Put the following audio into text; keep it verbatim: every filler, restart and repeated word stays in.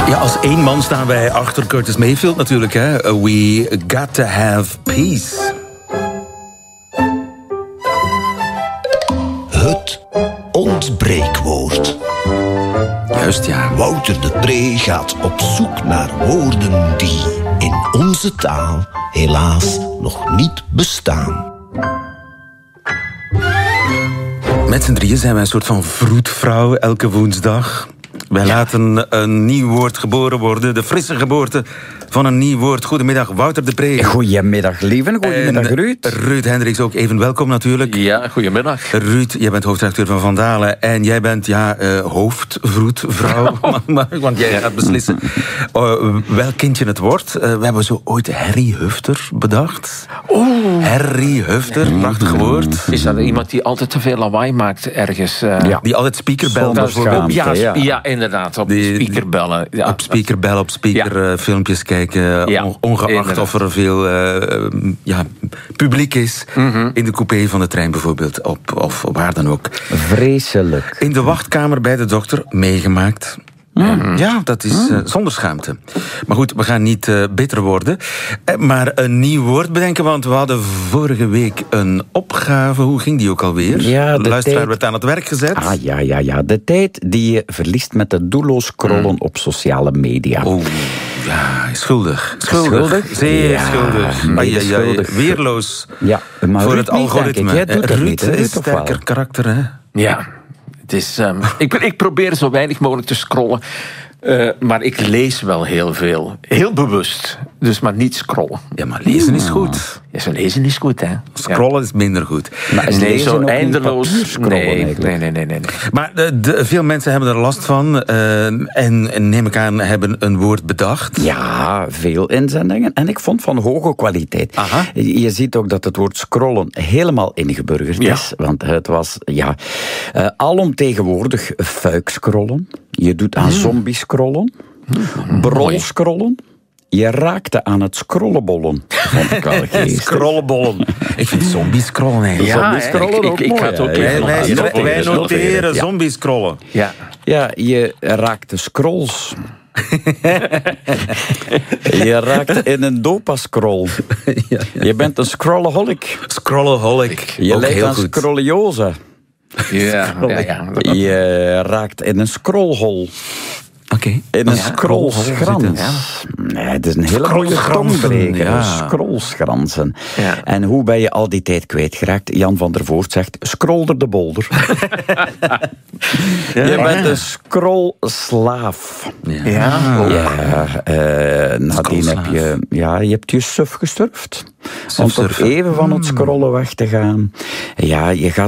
Ja, als één man staan wij achter Curtis Mayfield natuurlijk. Hè? We got to have peace. Het ontbreekwoord. Juist, ja. Wouter de Pre gaat op zoek naar woorden die in onze taal helaas nog niet bestaan. Met z'n drieën zijn wij een soort van vroedvrouw elke woensdag. Wij ja. laten een nieuw woord geboren worden. De frisse geboorte van een nieuw woord. Goedemiddag, Wouter de Pre. Goedemiddag, lieven. Goedemiddag, Ruud. Ruud Hendricks ook even welkom natuurlijk. Ja, goedemiddag. Ruud, jij bent hoofdredacteur van Van Dalen. En jij bent, ja, uh, hoofdvroedvrouw. Want jij gaat beslissen uh, welk kindje het wordt. Uh, we hebben zo ooit Harry Hufter bedacht. Oeh. Harry Hufter, prachtig woord. Is dat iemand die altijd te veel lawaai maakt ergens? Uh, ja. Die altijd speakerbelt bijvoorbeeld. Ja, ja. ja, inderdaad. Op die, speakerbellen. Ja. Op speakerbellen, op speakerfilmpjes ja. uh, kijken. Ja. Ongeacht inderdaad. Of er veel uh, ja, publiek is. Mm-hmm. In de coupé van de trein bijvoorbeeld. Op, of op waar dan ook. Vreselijk. In de wachtkamer bij de dokter meegemaakt. Mm. Ja, dat is uh, zonder schaamte. Maar goed, we gaan niet uh, bitter worden. Uh, maar een nieuw woord bedenken, want we hadden vorige week een opgave. Hoe ging die ook alweer? Ja, de Luisteraar tijd... werd aan het werk gezet. Ah, ja, ja, ja. De tijd die je verliest met het doelloos scrollen mm. op sociale media. Oh, ja, schuldig. Schuldig. Schuldig? Zeer ja, schuldig. Nee, ja, ja, schuldig. Weerloos ja, maar voor Ruud het algoritme. Jij doet Ruud niet, is een sterker karakter, hè? Ja. Het is, um, ik, ik probeer zo weinig mogelijk te scrollen. Uh, maar ik lees wel heel veel. Heel bewust. Dus maar niet scrollen. Ja, maar lezen is goed. Ja, zo lezen is goed, hè. Scrollen ja. is minder goed. Maar is nee, zo eindeloos. Nee, nee, nee, nee, nee, nee. Maar de, de, veel mensen hebben er last van. Uh, en, en neem ik aan, hebben een woord bedacht. Ja, veel inzendingen. En ik vond van hoge kwaliteit. Aha. Je ziet ook dat het woord scrollen helemaal ingeburgerd ja. is. Want het was, ja, uh, alomtegenwoordig fuikscrollen. Je doet aan hmm. zombie-scrollen. Hmm. Brol-scrollen. Je raakte aan het scrollenbollen. Vond ik wel geestig. Scrollenbollen. Ik vind zombie-scrollen eigenlijk. Ja, zombie-scrollen ook ik, ik, ik had ook wij, wij, wij, wij noteren ja. zombie-scrollen. Ja. ja, je raakte scrolls. Je raakt in een dopascroll. Ja, ja. Je bent een scrollaholic. Scrollaholic. Je lijkt aan scrolliose. Ja, ja, ja. Je raakt in een scrollhol. Oké. Okay. In een ja, scrollsgrans. Ja. Nee, het is een hele goede tongbreker. Ja. Scrollsgransen. Ja. En hoe ben je al die tijd kwijtgeraakt? Jan van der Voort zegt, scrolder de bolder. ja. Je bent een scrollslaaf. Ja. Ja. ja uh, nadien heb je, ja, je hebt je suf gesturfd. Om toch even van het scrollen weg te gaan. Ja, je gaat